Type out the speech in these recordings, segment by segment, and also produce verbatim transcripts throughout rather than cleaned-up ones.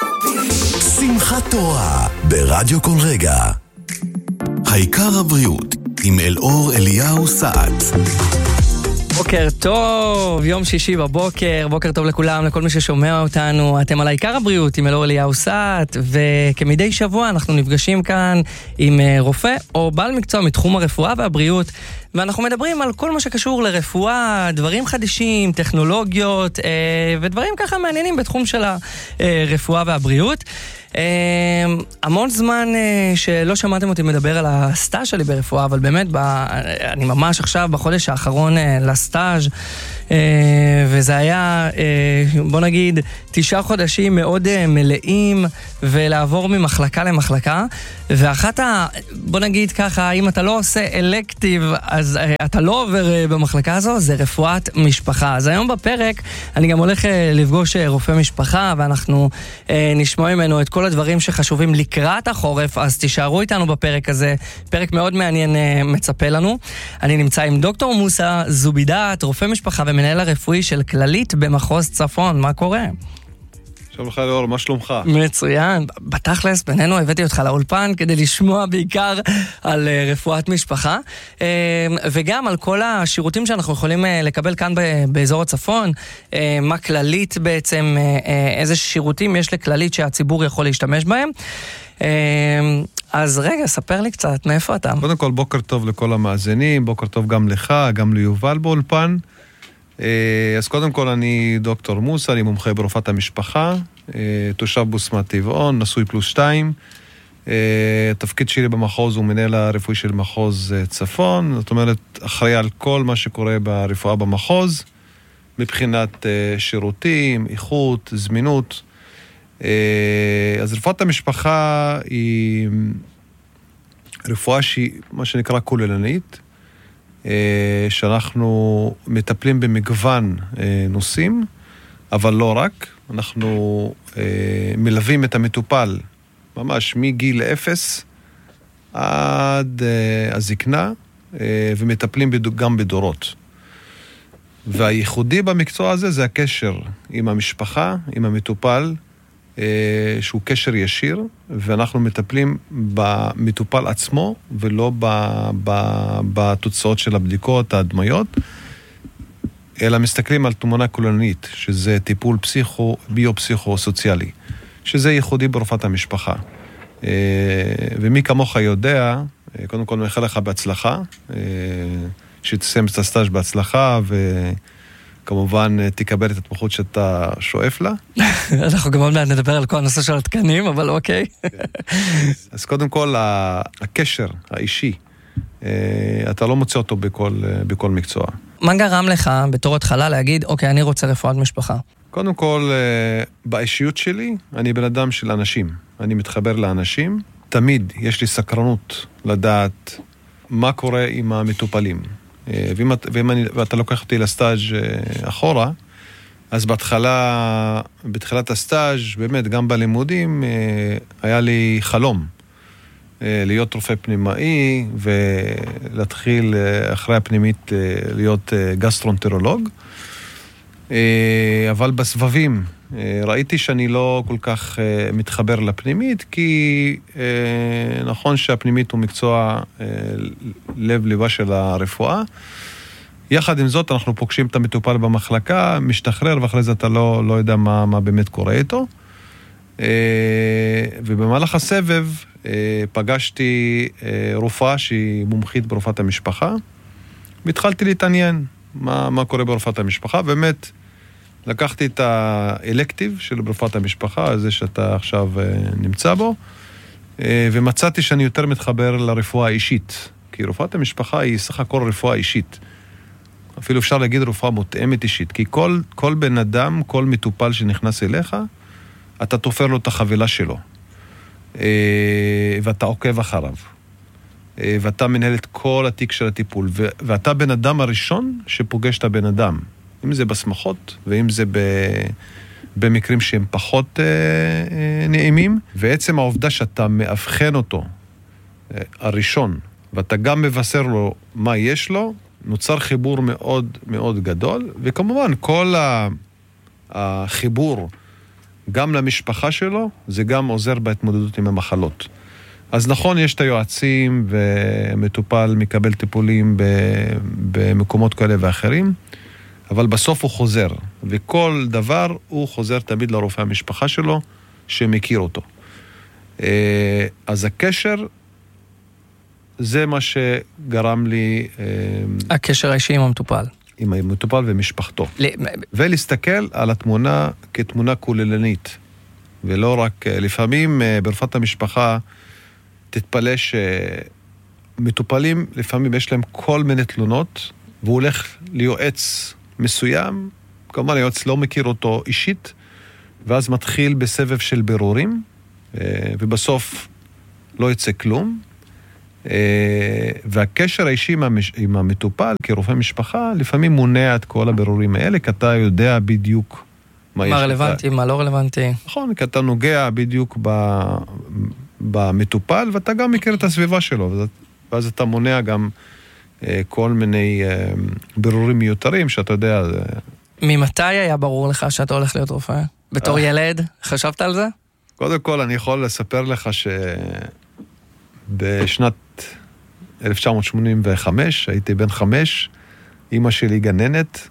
שמחת תורה ברדיו כל רגע. העיקר הבריאות עם אלאור אליהו סעד. בוקר טוב, יום שישי בבוקר, בוקר טוב לכולם, לכל מי ששומע אותנו. אתם על העיקר הבריאות עם אלאור אליהו סעד, וכמדי שבוע אנחנו נפגשים כאן עם רופא או בעל מקצוע מתחום הרפואה והבריאות, ואנחנו מדברים על כל מה שקשור לרפואה, דברים חדישים, טכנולוגיות ודברים ככה מעניינים בתחום של הרפואה והבריאות. המון זמן שלא שמעתם אותי מדבר על הסטאז' שלי ברפואה, אבל באמת אני ממש עכשיו בחודש האחרון לסטאז', וזה היה, בוא נגיד, תשעה חודשים מאוד מלאים, ולעבור ממחלקה למחלקה, ואחת ה... בוא נגיד ככה, אם אתה לא עושה אלקטיב, אז אתה לא עובר במחלקה הזו, זה רפואת משפחה. אז היום בפרק אני גם הולך לפגוש רופא משפחה, ואנחנו נשמע ממנו את כל הדברים שחשובים לקראת החורף, אז תישארו איתנו בפרק הזה, פרק מאוד מעניין מצפה לנו. אני נמצא עם דוקטור מוסא זובידאת, רופא משפחה ומנהל הרפואי של כללית במחוז צפון. מה קורה? שלום לך אלאור, מה שלומך? מצוין. בתכלס, בינינו הבאתי אותך לאולפן כדי לשמוע בעיקר על רפואת משפחה, וגם על כל השירותים שאנחנו יכולים לקבל כאן באזור הצפון, מה כללית בעצם, איזה שירותים יש לכללית שהציבור יכול להשתמש בהם. אז רגע, ספר לי קצת, מאיפה אתה? קודם כל, בוקר טוב לכל המאזינים, בוקר טוב גם לך, גם ליובל באולפן. אז קודם כל אני דוקטור מוסא, אני מומחה ברפואת המשפחה, תושב בסמת טבעון, נשוי פלוס שתיים. התפקיד שלי במחוז הוא מנהל הרפואי של מחוז צפון, זאת אומרת אחראי על כל מה שקורה ברפואה במחוז, מבחינת שירותים, איכות, זמינות. אז רפואת המשפחה היא רפואה שהיא מה שנקרא כוללנית, שאנחנו מטפלים במגוון נושאים, אבל לא רק. אנחנו מלווים את המטופל ממש מגיל אפס עד הזקנה, ומטפלים גם בדורות. והייחודי במקצוע הזה זה הקשר עם המשפחה, עם המטופל, שהוא קשר ישיר, ואנחנו מטפלים במטופל עצמו, ולא בתוצאות של הבדיקות, ההדמיות, אלא מסתכלים על תמונה כוללנית, שזה טיפול פסיכו, ביו-פסיכו-סוציאלי, שזה ייחודי ברפואת המשפחה. ומי כמוך יודע, קודם כל מאחל לך בהצלחה, שתסיים את הסטאז' בהצלחה, ו... כמובן תקבל את התמחות שאתה שואף לה. אנחנו גם עוד מעט נדבר על כל הנושא של התקנים, אבל אוקיי. אז קודם כל, הקשר האישי, אתה לא מוצא אותו בכל, בכל מקצוע. מה גרם לך בתור התחלה להגיד, אוקיי, אני רוצה רפואת משפחה? קודם כל, באישיות שלי, אני בן אדם של אנשים. אני מתחבר לאנשים. תמיד יש לי סקרנות לדעת מה קורה עם המטופלים. ואם, ואם אני, ואתה לוקח אותי לסטאז' אחורה, אז בהתחלה, בתחילת הסטאז' באמת גם בלימודים, היה לי חלום להיות רופא פנימאי, ולהתחיל אחרי הפנימית להיות גסטרונטרולוג. אבל בסבבים ראיתי שאני לא כל כך מתחבר לפנימית, כי נכון שהפנימית הוא מקצוע לב ליבה של הרפואה. יחד עם זאת אנחנו פוגשים את המטופל במחלקה, משתחרר, ואחרי זה אתה לא, לא יודע מה, מה באמת קורה איתו. ובמהלך הסבב פגשתי רופאה שהיא מומחית ברפואת המשפחה, והתחלתי להתעניין מה, מה קורה ברפואת המשפחה. באמת לקחתי את האלקטיב של רפואת המשפחה, הזה שאתה עכשיו נמצא בו, ומצאתי שאני יותר מתחבר לרפואה האישית, כי רפואת המשפחה היא סך הכל רפואה אישית. אפילו אפשר להגיד רפואה מותאמת אישית, כי כל, כל בן אדם, כל מטופל שנכנס אליך, אתה תופר לו את החבילה שלו, ואתה עוקב אחריו, ואתה מנהל את כל התיק של הטיפול, ואתה בן אדם הראשון שפוגש את הבן אדם, אם זה בסמכות, ואם זה במקרים שהם פחות נעימים, ועצם העובדה שאתה מאבחן אותו הראשון, ואתה גם מבשר לו מה יש לו, נוצר חיבור מאוד מאוד גדול, וכמובן כל החיבור גם למשפחה שלו, זה גם עוזר בהתמודדות עם המחלות. אז נכון, יש את היועצים, ומטופל מקבל טיפולים במקומות כאלה ואחרים, אבל בסוף הוא חוזר, וכל דבר הוא חוזר תמיד לרופא המשפחה שלו, שמכיר אותו. אז הקשר, זה מה שגרם לי... הקשר האישי עם המטופל. עם המטופל ומשפחתו. ולהסתכל על התמונה כתמונה כוללנית, ולא רק... לפעמים ברפואת המשפחה, תתפלא שמטופלים, לפעמים יש להם כל מיני תלונות, והוא הולך ליועץ מסוים, כמובן היועץ לא מכיר אותו אישית, ואז מתחיל בסבב של בירורים, ובסוף לא יצא כלום, והקשר האישי עם המטופל כרופא משפחה, לפעמים מונע את כל הבירורים האלה, כי אתה יודע בדיוק מה יש לך. מה רלוונטי, מה לא רלוונטי. נכון, כי אתה נוגע בדיוק במטופל, ואתה גם מכיר את הסביבה שלו, ואז אתה מונע גם כל מיני בירורים מיותרים, שאתה יודע... ממתי היה ברור לך שאתה הולך להיות רופא? בתור ילד? חשבת על זה? קודם כל, אני יכול לספר לך שבשנת אלף תשע מאות שמונים וחמש, הייתי בן חמש, אמא שלי גננת,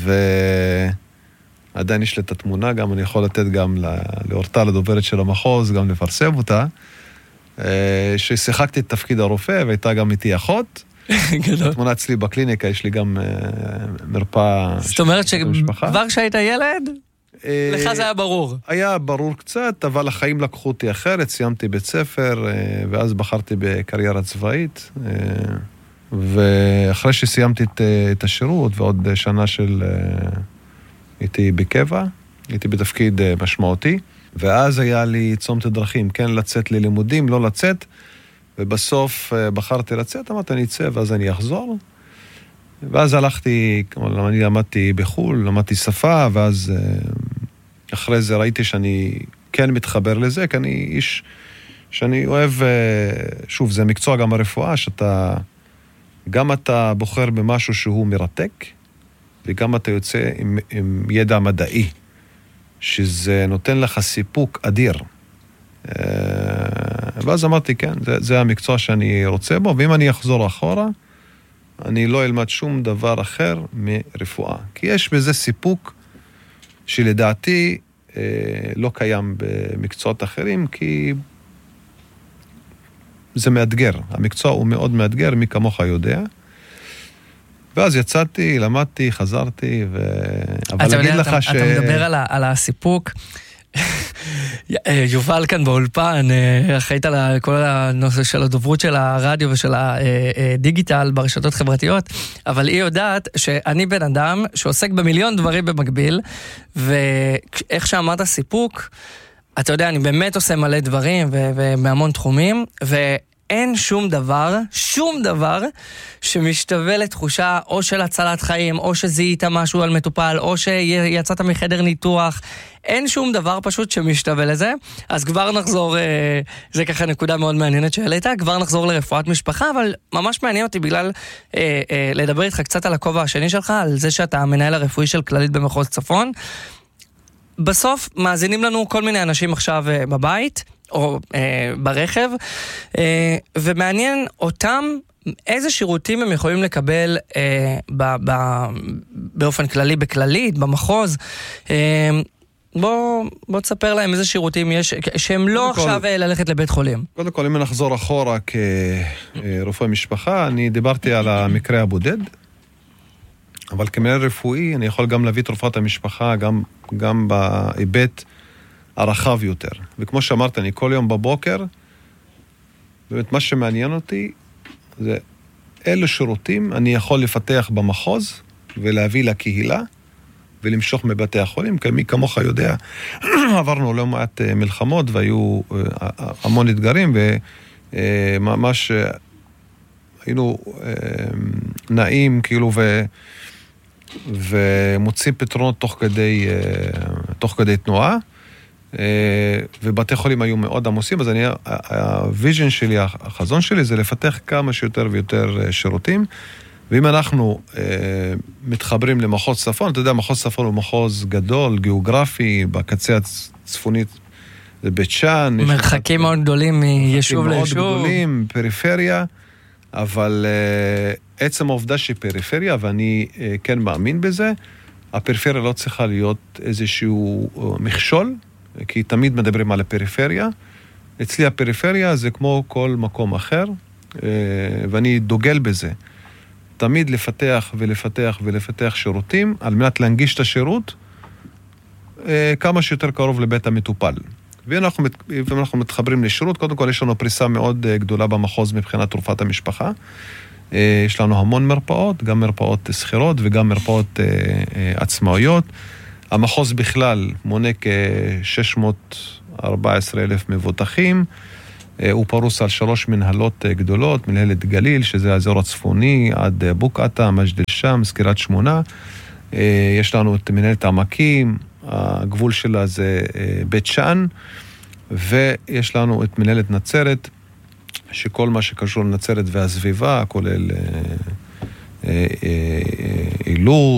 ועדיין יש לי את התמונה, גם אני יכול לתת גם לאורטה, לדוברת של המחוז, גם לפרסם אותה, ששיחקתי את תפקיד הרופא, והייתה גם איתי אחות. התמונה אצלי בקליניקה, יש לי גם מרפאה. זאת אומרת שכבר כשהיית ילד, לך זה היה ברור. היה ברור קצת, אבל החיים לקחו אותי אחרת, סיימתי בית ספר, ואז בחרתי בקריירה צבאית, ואחרי שסיימתי את השירות, ועוד שנה של... הייתי בקבע, הייתי בתפקיד משמעותי, ואז היה לי צומת דרכים, כן לצאת ללימודים, לא לצאת, ובסוף בחרתי לצאת, אמרתי, אני אצא, ואז אני אחזור. ואז הלכתי, כמו, אני למדתי בחול, למדתי שפה, ואז אחרי זה ראיתי שאני כן מתחבר לזה, כי אני איש שאני אוהב, שוב, זה מקצוע גם הרפואה, שאתה, גם אתה בוחר במשהו שהוא מרתק, וגם אתה יוצא עם, עם ידע מדעי, שזה נותן לך סיפוק אדיר. ואז אמרתי, כן, זה, זה המקצוע שאני רוצה בו, ואם אני אחזור אחורה, אני לא אלמד שום דבר אחר מרפואה. כי יש בזה סיפוק שלדעתי אה, לא קיים במקצועות אחרים, כי זה מאתגר. המקצוע הוא מאוד מאתגר, מי כמוך יודע. ואז יצאתי, למדתי, חזרתי, ו... אבל אתה אגיד יודע, לך אתה, ש... אתה מדבר על, ה, על הסיפוק. יובל כאן באולפן, אחראית על כל הנושא של הדוברות של הרדיו ושל הדיגיטל ברשתות חברתיות, אבל היא יודעת שאני בן אדם שעוסק במיליון דברים במקביל, ואיך שאמרת סיפוק, אתה יודע, אני באמת עושה מלא דברים ובהמון תחומים, ואין שום דבר, שום דבר שמשתווה לתחושה או של הצלת חיים, או שזיהית משהו על מטופל, או שיצאת מחדר ניתוח, אין שום דבר פשוט שמשתווה לזה. אז כבר נחזור, זה ככה נקודה מאוד מעניינת שהעלית, כבר נחזור לרפואת משפחה, אבל ממש מעניין אותי בגלל אה, אה, לדבר איתך קצת על הכובע השני שלך, על זה שאתה המנהל הרפואי של כללית במחוז צפון. בסוף מאזינים לנו כל מיני אנשים עכשיו אה, בבית, או אה, ברכב, אה, ומעניין אותם איזה שירותים הם יכולים לקבל אה, ב, ב, באופן כללי, בכללית, במחוז. אה, בוא, בוא תספר להם איזה שירותים יש, שהם לא עכשיו כל, ללכת לבית חולים. קודם כל, אם נחזור אחורה כרופא משפחה, אני דיברתי על המקרה הבודד, אבל כמנהל רפואי, אני יכול גם להביא את רפואת המשפחה, גם, גם בהיבט הרחב יותר. וכמו שאמרת, אני כל יום בבוקר, באמת מה שמעניין אותי, זה אילו שירותים אני יכול לפתח במחוז, ולהביא לקהילה, ולמשוך מבתי החולים, כי מי כמוך יודע, עברנו לא מעט מלחמות, והיו המון אתגרים, וממש היינו נעים, כאילו, ו... ומוצאים פתרונות תוך כדי, תוך כדי תנועה, ובתי חולים היו מאוד עמוסים, אז אני, הוויז'ן שלי, החזון שלי, זה לפתח כמה שיותר ויותר שירותים, ואם אנחנו אה, מתחברים למחוז צפון, אתה יודע, מחוז צפון הוא מחוז גדול, גיאוגרפי, בקצה צפונית זה בית שאן. מרחקים מאוד גדולים מיישוב ליישוב. מרחקים מאוד גדולים, פריפריה, אבל uh, עצם העובדה שפריפריה, ואני uh, כן מאמין בזה, הפריפריה לא צריכה להיות איזשהו uh, מכשול, כי תמיד מדברים על הפריפריה. אצלי הפריפריה זה כמו כל מקום אחר, uh, ואני דוגל בזה. תמיד לפתח ולפתח ולפתח שירותים, על מנת להנגיש את השירות, uh, כמה שיותר קרוב לבית המטופל. ואנחנו, ואנחנו מתחברים לשירות, קודם כל יש לנו פריסה מאוד גדולה במחוז מבחינת תרופת המשפחה. יש לנו המון מרפאות, גם מרפאות סחירות וגם מרפאות עצמאיות. המחוז בכלל מונה כ-שש מאות וארבע עשרה אלף מבוטחים. הוא פרוס על שלוש מנהלות גדולות, מנהלת גליל, שזה האזור הצפוני, עד בוקעתה, מג'דל שמס, קריית שמונה. יש לנו את מנהלת העמקים, הגבול שלה זה בית שאן, ויש לנו את מנהלת נצרת, שכל מה שקשור לנצרת והסביבה, כולל אילור,